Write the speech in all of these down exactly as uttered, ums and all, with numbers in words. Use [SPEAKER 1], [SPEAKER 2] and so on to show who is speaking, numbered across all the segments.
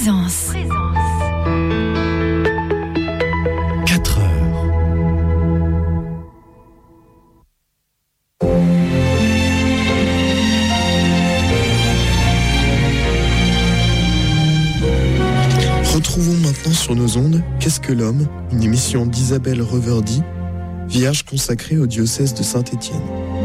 [SPEAKER 1] Présence.
[SPEAKER 2] quatre heures. Retrouvons maintenant sur nos ondes Qu'est-ce que l'homme, une émission d'Isabelle Reverdy, vierge consacrée au diocèse de Saint-Étienne.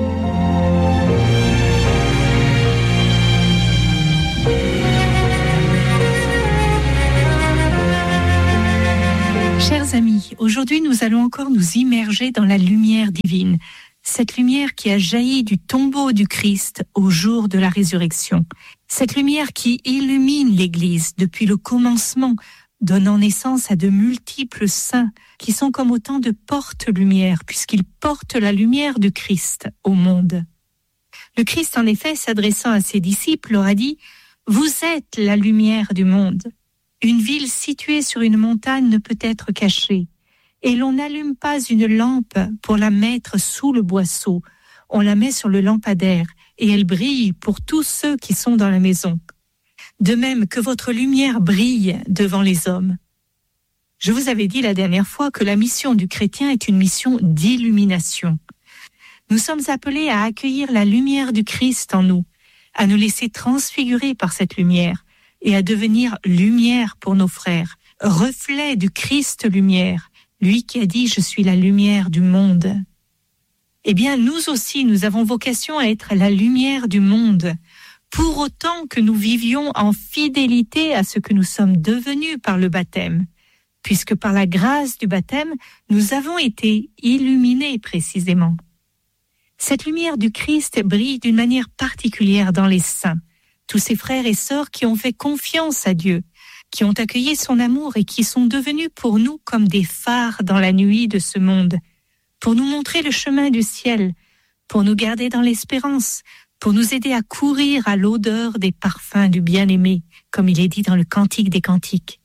[SPEAKER 1] Chers amis, aujourd'hui nous allons encore nous immerger dans la lumière divine, cette lumière qui a jailli du tombeau du Christ au jour de la résurrection, cette lumière qui illumine l'Église depuis le commencement, donnant naissance à de multiples saints qui sont comme autant de porte-lumière, puisqu'ils portent la lumière du Christ au monde. Le Christ, en effet, s'adressant à ses disciples, leur a dit « Vous êtes la lumière du monde ». Une ville située sur une montagne ne peut être cachée, et l'on n'allume pas une lampe pour la mettre sous le boisseau. On la met sur le lampadaire, et elle brille pour tous ceux qui sont dans la maison. De même que votre lumière brille devant les hommes. Je vous avais dit la dernière fois que la mission du chrétien est une mission d'illumination. Nous sommes appelés à accueillir la lumière du Christ en nous, à nous laisser transfigurer par cette lumière, et à devenir lumière pour nos frères, reflet du Christ lumière, lui qui a dit « Je suis la lumière du monde ». Eh bien, nous aussi, nous avons vocation à être la lumière du monde, pour autant que nous vivions en fidélité à ce que nous sommes devenus par le baptême, puisque par la grâce du baptême, nous avons été illuminés précisément. Cette lumière du Christ brille d'une manière particulière dans les saints, tous ces frères et sœurs qui ont fait confiance à Dieu, qui ont accueilli son amour et qui sont devenus pour nous comme des phares dans la nuit de ce monde, pour nous montrer le chemin du ciel, pour nous garder dans l'espérance, pour nous aider à courir à l'odeur des parfums du bien-aimé, comme il est dit dans le Cantique des Cantiques.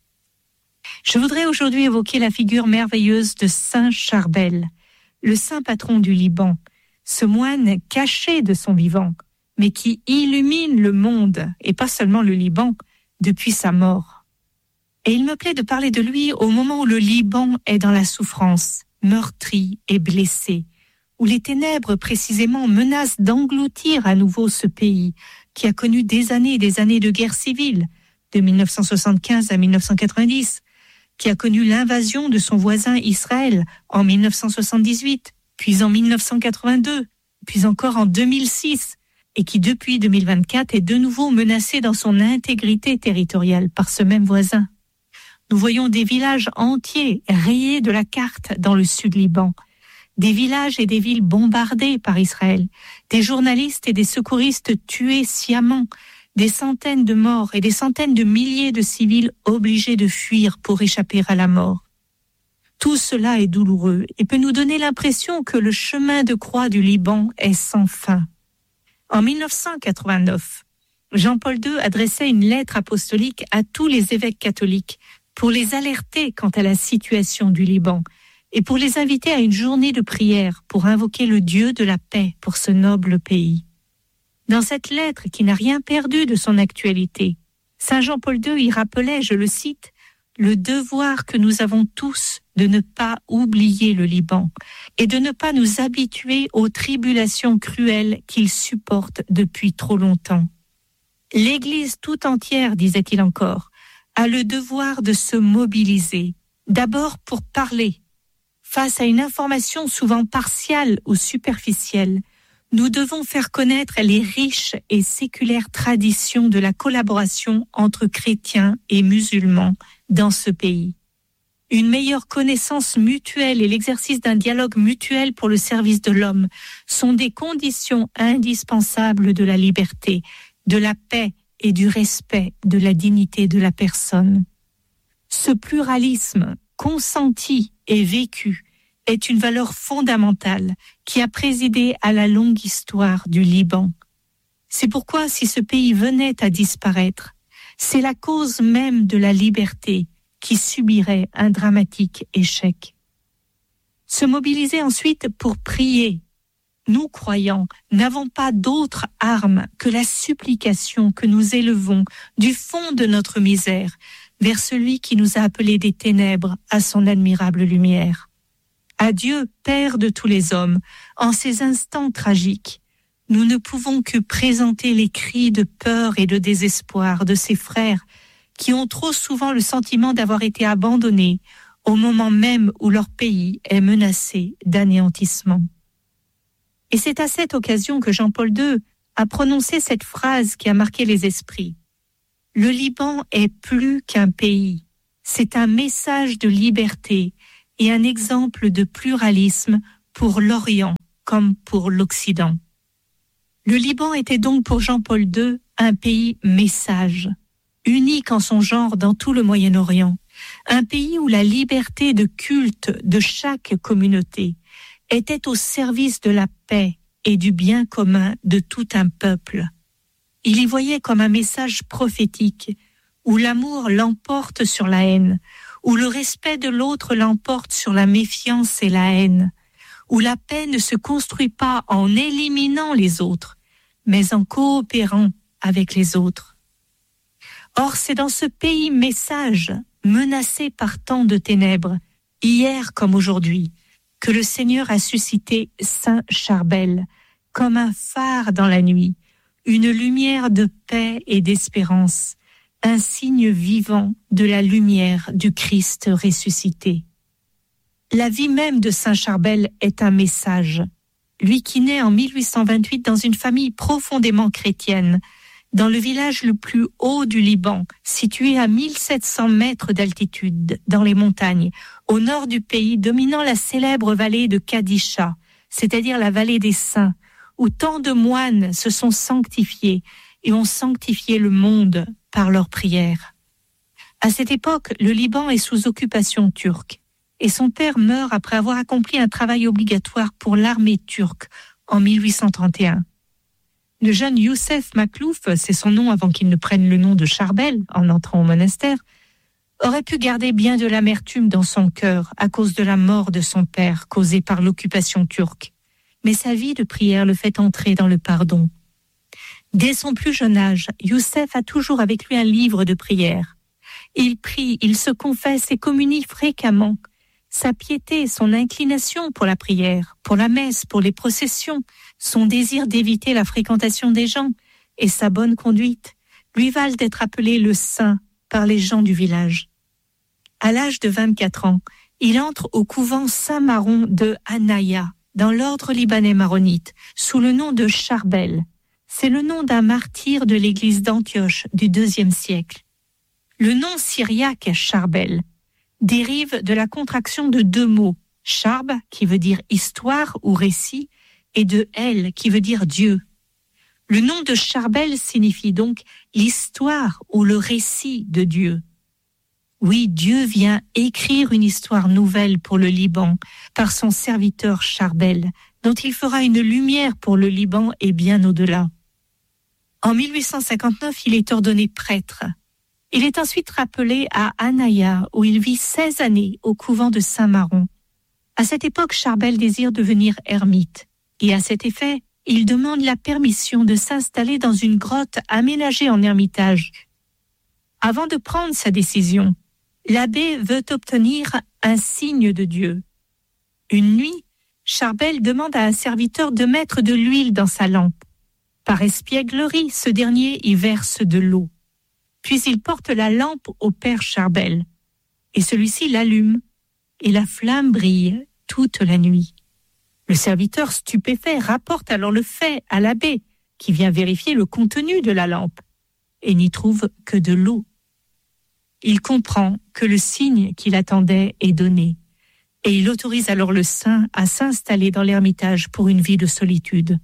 [SPEAKER 1] Je voudrais aujourd'hui évoquer la figure merveilleuse de Saint Charbel, le saint patron du Liban, ce moine caché de son vivant, mais qui illumine le monde, et pas seulement le Liban, depuis sa mort. Et il me plaît de parler de lui au moment où le Liban est dans la souffrance, meurtri et blessé, où les ténèbres précisément menacent d'engloutir à nouveau ce pays, qui a connu des années et des années de guerre civile, de mille neuf cent soixante-quinze à mille neuf cent quatre-vingt-dix, qui a connu l'invasion de son voisin Israël en mille neuf cent soixante-dix-huit, puis en mille neuf cent quatre-vingt-deux, puis encore en deux mille six, et qui depuis deux mille vingt-quatre est de nouveau menacé dans son intégrité territoriale par ce même voisin. Nous voyons des villages entiers rayés de la carte dans le sud Liban, des villages et des villes bombardés par Israël, des journalistes et des secouristes tués sciemment, des centaines de morts et des centaines de milliers de civils obligés de fuir pour échapper à la mort. Tout cela est douloureux et peut nous donner l'impression que le chemin de croix du Liban est sans fin. En mille neuf cent quatre-vingt-neuf, Jean-Paul deux adressait une lettre apostolique à tous les évêques catholiques pour les alerter quant à la situation du Liban et pour les inviter à une journée de prière pour invoquer le Dieu de la paix pour ce noble pays. Dans cette lettre qui n'a rien perdu de son actualité, Saint Jean-Paul deux y rappelait, je le cite, « le devoir que nous avons tous de ne pas oublier le Liban et de ne pas nous habituer aux tribulations cruelles qu'il supporte depuis trop longtemps. L'Église tout entière, disait-il encore, a le devoir de se mobiliser, d'abord pour parler. Face à une information souvent partiale ou superficielle, nous devons faire connaître les riches et séculaires traditions de la collaboration entre chrétiens et musulmans dans ce pays. Une meilleure connaissance mutuelle et l'exercice d'un dialogue mutuel pour le service de l'homme sont des conditions indispensables de la liberté, de la paix et du respect de la dignité de la personne. Ce pluralisme consenti et vécu est une valeur fondamentale qui a présidé à la longue histoire du Liban. C'est pourquoi, si ce pays venait à disparaître, c'est la cause même de la liberté qui subirait un dramatique échec. Se mobiliser ensuite pour prier. Nous, croyants, n'avons pas d'autre arme que la supplication que nous élevons du fond de notre misère, vers celui qui nous a appelés des ténèbres à son admirable lumière. À Dieu, Père de tous les hommes, en ces instants tragiques, nous ne pouvons que présenter les cris de peur et de désespoir de ces frères qui ont trop souvent le sentiment d'avoir été abandonnés au moment même où leur pays est menacé d'anéantissement. Et c'est à cette occasion que Jean-Paul deux a prononcé cette phrase qui a marqué les esprits. Le Liban est plus qu'un pays, c'est un message de liberté et un exemple de pluralisme pour l'Orient comme pour l'Occident. Le Liban était donc pour Jean-Paul deux un pays message, unique en son genre dans tout le Moyen-Orient, un pays où la liberté de culte de chaque communauté était au service de la paix et du bien commun de tout un peuple. Il y voyait comme un message prophétique, où l'amour l'emporte sur la haine, où le respect de l'autre l'emporte sur la méfiance et la haine, où la paix ne se construit pas en éliminant les autres, mais en coopérant avec les autres. Or, c'est dans ce pays message, menacé par tant de ténèbres, hier comme aujourd'hui, que le Seigneur a suscité Saint Charbel, comme un phare dans la nuit, une lumière de paix et d'espérance, un signe vivant de la lumière du Christ ressuscité. La vie même de Saint Charbel est un message. Lui qui naît en mille huit cent vingt-huit dans une famille profondément chrétienne, dans le village le plus haut du Liban, situé à mille sept cents mètres d'altitude, dans les montagnes, au nord du pays, dominant la célèbre vallée de Kadisha, c'est-à-dire la vallée des saints, où tant de moines se sont sanctifiés et ont sanctifié le monde par leurs prières. À cette époque, le Liban est sous occupation turque, et son père meurt après avoir accompli un travail obligatoire pour l'armée turque en mille huit cent trente et un. Le jeune Youssef Maklouf, c'est son nom avant qu'il ne prenne le nom de Charbel en entrant au monastère, aurait pu garder bien de l'amertume dans son cœur à cause de la mort de son père causée par l'occupation turque. Mais sa vie de prière le fait entrer dans le pardon. Dès son plus jeune âge, Youssef a toujours avec lui un livre de prière. Il prie, il se confesse et communie fréquemment. Sa piété, son inclination pour la prière, pour la messe, pour les processions, son désir d'éviter la fréquentation des gens et sa bonne conduite lui valent d'être appelé le saint par les gens du village. À l'âge de vingt-quatre ans, il entre au couvent Saint-Maron de Anaya, dans l'ordre libanais maronite, sous le nom de Charbel. C'est le nom d'un martyr de l'église d'Antioche du deuxième siècle. Le nom syriaque Charbel dérive de la contraction de deux mots, Charb, qui veut dire histoire ou récit, et de El, qui veut dire Dieu. Le nom de Charbel signifie donc l'histoire ou le récit de Dieu. Oui, Dieu vient écrire une histoire nouvelle pour le Liban par son serviteur Charbel, dont il fera une lumière pour le Liban et bien au-delà. En mille huit cent cinquante-neuf, il est ordonné prêtre. Il est ensuite rappelé à Anaya, où il vit seize années au couvent de Saint-Maron. À cette époque, Charbel désire devenir ermite, et à cet effet, il demande la permission de s'installer dans une grotte aménagée en ermitage. Avant de prendre sa décision, l'abbé veut obtenir un signe de Dieu. Une nuit, Charbel demande à un serviteur de mettre de l'huile dans sa lampe. Par espièglerie, ce dernier y verse de l'eau. Puis il porte la lampe au père Charbel, et celui-ci l'allume, et la flamme brille toute la nuit. Le serviteur stupéfait rapporte alors le fait à l'abbé, qui vient vérifier le contenu de la lampe, et n'y trouve que de l'eau. Il comprend que le signe qu'il attendait est donné, et il autorise alors le saint à s'installer dans l'ermitage pour une vie de solitude.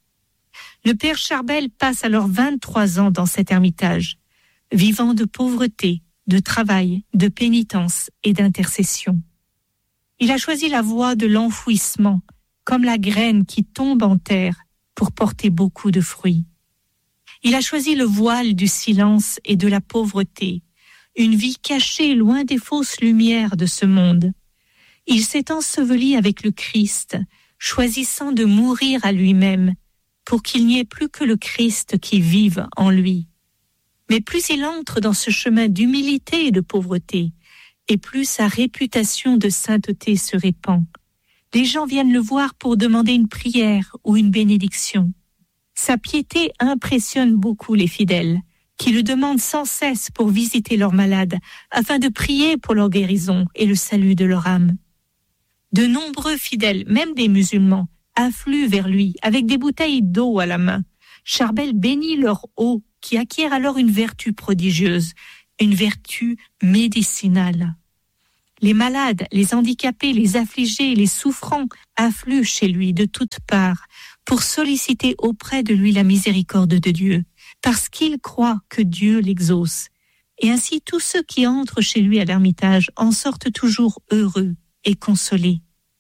[SPEAKER 1] Le père Charbel passe alors vingt-trois ans dans cet ermitage, vivant de pauvreté, de travail, de pénitence et d'intercession. Il a choisi la voie de l'enfouissement, comme la graine qui tombe en terre pour porter beaucoup de fruits. Il a choisi le voile du silence et de la pauvreté, une vie cachée loin des fausses lumières de ce monde. Il s'est enseveli avec le Christ, choisissant de mourir à lui-même, pour qu'il n'y ait plus que le Christ qui vive en lui. Mais plus il entre dans ce chemin d'humilité et de pauvreté, et plus sa réputation de sainteté se répand. Les gens viennent le voir pour demander une prière ou une bénédiction. Sa piété impressionne beaucoup les fidèles, qui le demandent sans cesse pour visiter leurs malades, afin de prier pour leur guérison et le salut de leur âme. De nombreux fidèles, même des musulmans, affluent vers lui avec des bouteilles d'eau à la main. Charbel bénit leur eau, qui acquiert alors une vertu prodigieuse, une vertu médicinale. Les malades, les handicapés, les affligés, les souffrants affluent chez lui de toutes parts pour solliciter auprès de lui la miséricorde de Dieu, parce qu'ils croient que Dieu l'exauce. Et ainsi tous ceux qui entrent chez lui à l'Ermitage en sortent toujours heureux et consolés.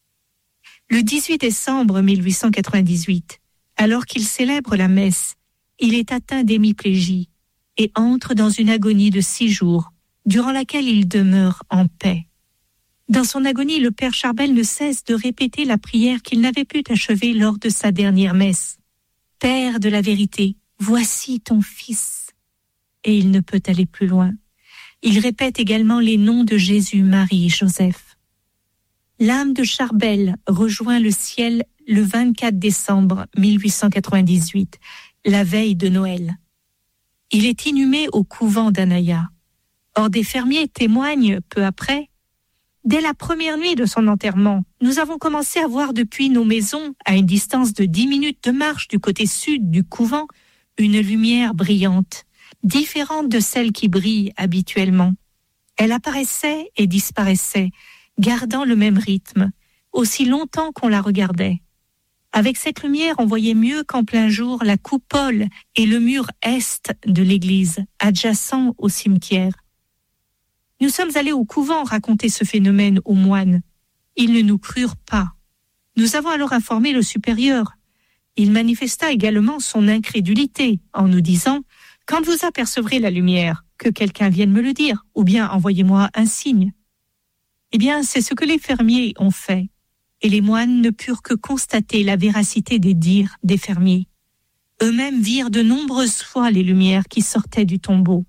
[SPEAKER 1] Le dix-huit décembre mille huit cent quatre-vingt-dix-huit, alors qu'il célèbre la messe, il est atteint d'hémiplégie et entre dans une agonie de six jours, durant laquelle il demeure en paix. Dans son agonie, le père Charbel ne cesse de répéter la prière qu'il n'avait pu achever lors de sa dernière messe. « Père de la vérité, voici ton fils. » Et il ne peut aller plus loin. Il répète également les noms de Jésus, Marie, Joseph. L'âme de Charbel rejoint le ciel le vingt-quatre décembre mille huit cent quatre-vingt-dix-huit, la veille de Noël. Il est inhumé au couvent d'Anaya. Or, des fermiers témoignent peu après. Dès la première nuit de son enterrement, nous avons commencé à voir depuis nos maisons, à une distance de dix minutes de marche du côté sud du couvent, une lumière brillante, différente de celle qui brille habituellement. Elle apparaissait et disparaissait, gardant le même rythme, aussi longtemps qu'on la regardait. Avec cette lumière, on voyait mieux qu'en plein jour la coupole et le mur est de l'église, adjacent au cimetière. Nous sommes allés au couvent raconter ce phénomène aux moines. Ils ne nous crurent pas. Nous avons alors informé le supérieur. Il manifesta également son incrédulité en nous disant « Quand vous apercevrez la lumière, que quelqu'un vienne me le dire, ou bien envoyez-moi un signe. » Eh bien, c'est ce que les fermiers ont fait. Et les moines ne purent que constater la véracité des dires des fermiers. Eux-mêmes virent de nombreuses fois les lumières qui sortaient du tombeau.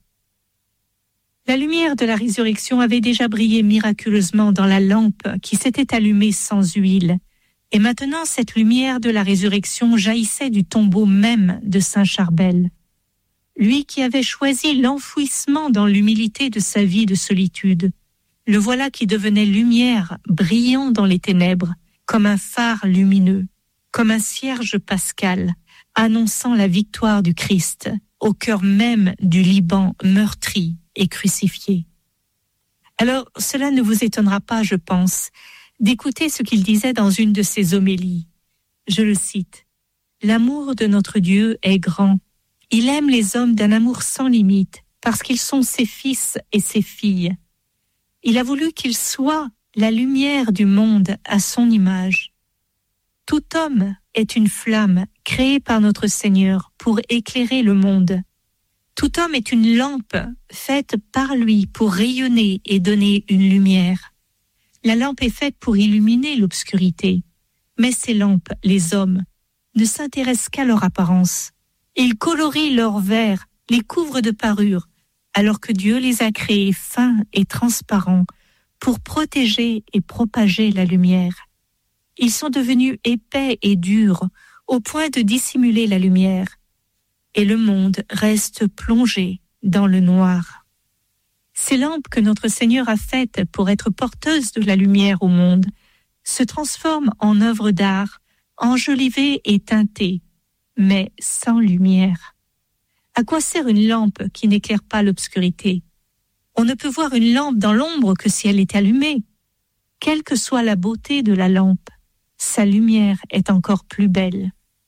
[SPEAKER 1] La lumière de la résurrection avait déjà brillé miraculeusement dans la lampe qui s'était allumée sans huile. Et maintenant, cette lumière de la résurrection jaillissait du tombeau même de Saint Charbel. Lui qui avait choisi l'enfouissement dans l'humilité de sa vie de solitude, le voilà qui devenait lumière, brillant dans les ténèbres, comme un phare lumineux, comme un cierge pascal, annonçant la victoire du Christ, au cœur même du Liban meurtri et crucifié. Alors, cela ne vous étonnera pas, je pense, d'écouter ce qu'il disait dans une de ses homélies. Je le cite. « L'amour de notre Dieu est grand. Il aime les hommes d'un amour sans limite, parce qu'ils sont ses fils et ses filles. Il a voulu qu'ils soient la lumière du monde à son image. Tout homme est une flamme créée par notre Seigneur pour éclairer le monde. Tout homme est une lampe faite par lui pour rayonner et donner une lumière. La lampe est faite pour illuminer l'obscurité, mais ces lampes, les hommes, ne s'intéressent qu'à leur apparence. Ils colorient leur verre, les couvrent de parures, alors que Dieu les a créés fins et transparents pour protéger et propager la lumière. Ils sont devenus épais et durs au point de dissimuler la lumière. Et le monde reste plongé dans le noir. Ces lampes que notre Seigneur a faites pour être porteuses de la lumière au monde se transforment en œuvres d'art, enjolivées et teintées, mais sans lumière. À quoi sert une lampe qui n'éclaire pas l'obscurité? On ne peut voir une lampe dans l'ombre que si elle est allumée. Quelle que soit la beauté de la lampe, sa lumière est encore plus belle.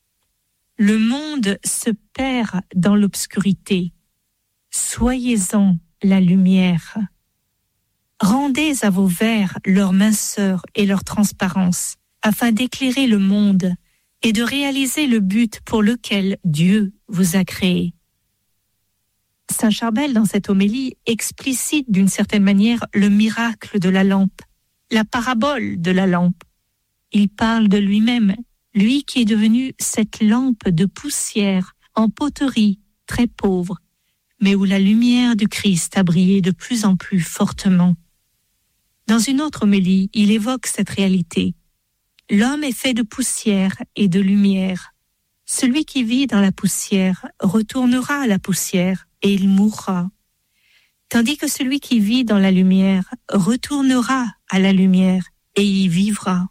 [SPEAKER 1] Le monde se perd dans l'obscurité. Soyez-en la lumière. Rendez à vos verres leur minceur et leur transparence, afin d'éclairer le monde et de réaliser le but pour lequel Dieu vous a créé. Saint Charbel, dans cette homélie, explicite d'une certaine manière le miracle de la lampe, la parabole de la lampe. Il parle de lui-même, lui qui est devenu cette lampe de poussière en poterie très pauvre, mais où la lumière du Christ a brillé de plus en plus fortement. Dans une autre homélie, il évoque cette réalité. L'homme est fait de poussière et de lumière. Celui qui vit dans la poussière retournera à la poussière et il mourra. Tandis que celui qui vit dans la lumière retournera à la lumière et y vivra.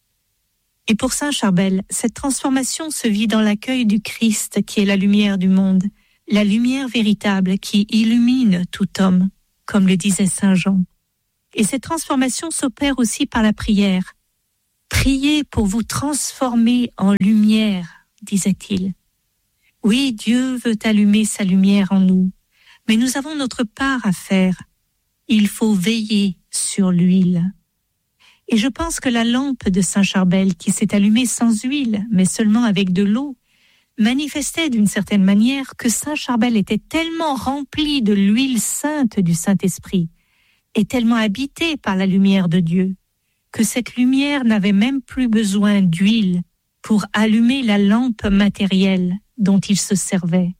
[SPEAKER 1] Et pour saint Charbel, cette transformation se vit dans l'accueil du Christ qui est la lumière du monde, la lumière véritable qui illumine tout homme, comme le disait saint Jean. Et cette transformation s'opère aussi par la prière. Priez pour vous transformer en lumière, disait-il. Oui, Dieu veut allumer sa lumière en nous, mais nous avons notre part à faire. Il faut veiller sur l'huile. Et je pense que la lampe de saint Charbel, qui s'est allumée sans huile, mais seulement avec de l'eau, manifestait d'une certaine manière que saint Charbel était tellement rempli de l'huile sainte du Saint-Esprit et tellement habité par la lumière de Dieu, que cette lumière n'avait même plus besoin d'huile pour allumer la lampe matérielle dont il se servait.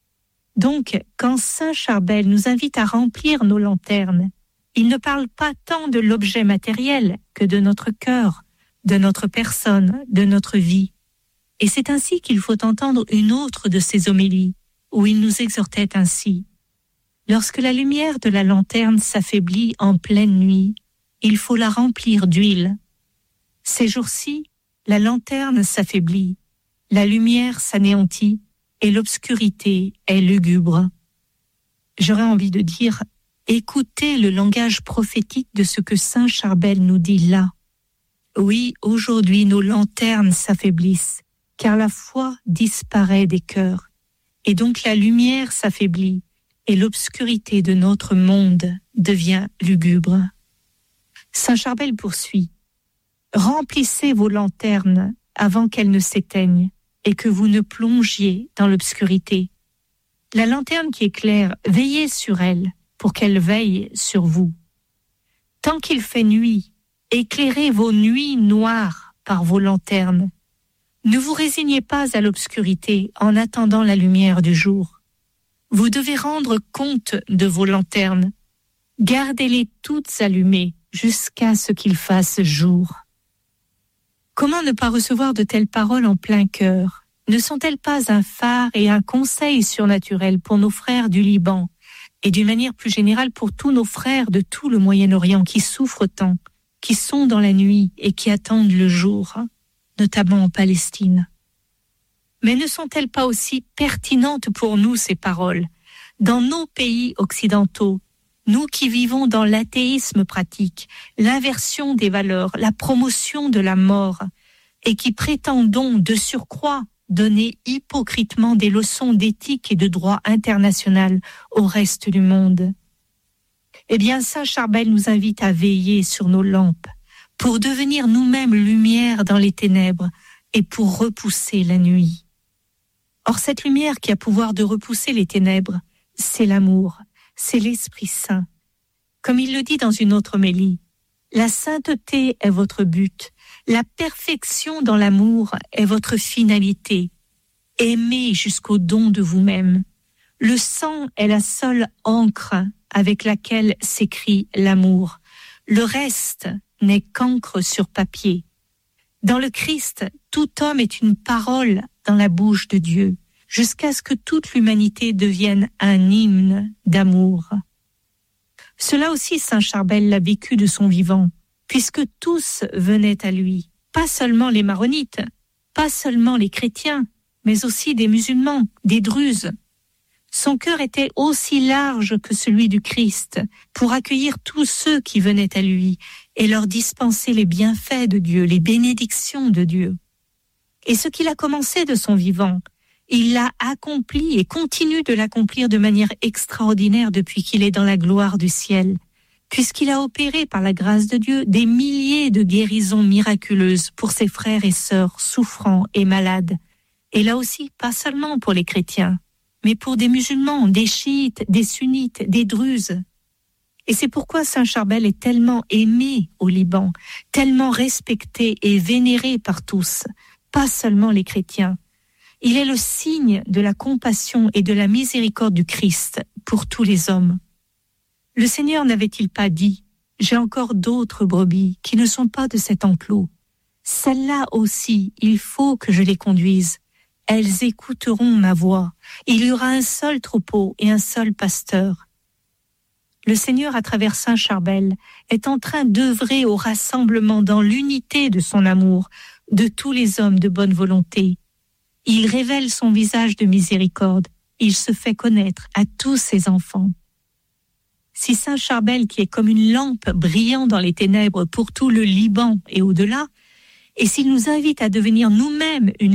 [SPEAKER 1] Donc, quand saint Charbel nous invite à remplir nos lanternes, il ne parle pas tant de l'objet matériel que de notre cœur, de notre personne, de notre vie. Et c'est ainsi qu'il faut entendre une autre de ses homélies, où il nous exhortait ainsi. Lorsque la lumière de la lanterne s'affaiblit en pleine nuit, il faut la remplir d'huile. Ces jours-ci, la lanterne s'affaiblit, la lumière s'anéantit et l'obscurité est lugubre. J'aurais envie de dire, écoutez le langage prophétique de ce que saint Charbel nous dit là. Oui, aujourd'hui nos lanternes s'affaiblissent, car la foi disparaît des cœurs, et donc la lumière s'affaiblit, et l'obscurité de notre monde devient lugubre. Saint Charbel poursuit. Remplissez vos lanternes avant qu'elles ne s'éteignent et que vous ne plongiez dans l'obscurité. La lanterne qui éclaire, veillez sur elle pour qu'elle veille sur vous. Tant qu'il fait nuit, éclairez vos nuits noires par vos lanternes. Ne vous résignez pas à l'obscurité en attendant la lumière du jour. Vous devez rendre compte de vos lanternes. Gardez-les toutes allumées jusqu'à ce qu'il fasse jour. Comment ne pas recevoir de telles paroles en plein cœur? Ne sont-elles pas un phare et un conseil surnaturel pour nos frères du Liban et d'une manière plus générale pour tous nos frères de tout le Moyen-Orient qui souffrent tant, qui sont dans la nuit et qui attendent le jour, notamment en Palestine? Mais ne sont-elles pas aussi pertinentes pour nous, ces paroles, dans nos pays occidentaux, nous qui vivons dans l'athéisme pratique, l'inversion des valeurs, la promotion de la mort, et qui prétendons de surcroît donner hypocritement des leçons d'éthique et de droit international au reste du monde? Eh bien, saint Charbel nous invite à veiller sur nos lampes, pour devenir nous-mêmes lumière dans les ténèbres et pour repousser la nuit. Or, cette lumière qui a pouvoir de repousser les ténèbres, c'est l'amour, c'est l'Esprit Saint. Comme il le dit dans une autre homélie, la sainteté est votre but, la perfection dans l'amour est votre finalité. Aimez jusqu'au don de vous-même. Le sang est la seule encre avec laquelle s'écrit l'amour. Le reste n'est qu'encre sur papier. Dans le Christ, tout homme est une parole dans la bouche de Dieu, jusqu'à ce que toute l'humanité devienne un hymne d'amour. Cela aussi, saint Charbel l'a vécu de son vivant, puisque tous venaient à lui, pas seulement les maronites, pas seulement les chrétiens, mais aussi des musulmans, des druzes. Son cœur était aussi large que celui du Christ pour accueillir tous ceux qui venaient à lui et leur dispenser les bienfaits de Dieu, les bénédictions de Dieu. Et ce qu'il a commencé de son vivant, il l'a accompli et continue de l'accomplir de manière extraordinaire depuis qu'il est dans la gloire du ciel, puisqu'il a opéré par la grâce de Dieu des milliers de guérisons miraculeuses pour ses frères et sœurs souffrants et malades. Et là aussi, pas seulement pour les chrétiens, mais pour des musulmans, des chiites, des sunnites, des druzes. Et c'est pourquoi saint Charbel est tellement aimé au Liban, tellement respecté et vénéré par tous, pas seulement les chrétiens. Il est le signe de la compassion et de la miséricorde du Christ pour tous les hommes. Le Seigneur n'avait-il pas dit « J'ai encore d'autres brebis qui ne sont pas de cet enclos. Celles-là aussi, il faut que je les conduise. Elles écouteront ma voix. Il y aura un seul troupeau et un seul pasteur. » Le Seigneur, à travers Saint Charbel, est en train d'œuvrer au rassemblement dans l'unité de son amour de tous les hommes de bonne volonté. Il révèle son visage de miséricorde. Il se fait connaître à tous ses enfants. Si Saint Charbel, qui est comme une lampe brillant dans les ténèbres pour tout le Liban et au-delà, et s'il nous invite à devenir nous-mêmes une